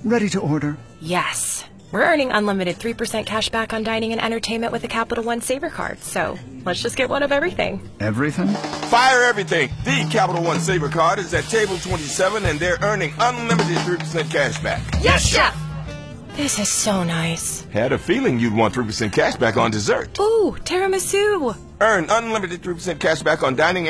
Ready to order. Yes. We're earning unlimited 3% cash back on dining and entertainment with a Capital One Saver card, so let's just get one of everything. Everything? Fire everything! The Capital One Saver card is at table 27 and they're earning unlimited 3% cash back. Yes, Chef! This is so nice. Had a feeling you'd want 3% cash back on dessert. Ooh, tiramisu! Earn unlimited 3% cash back on dining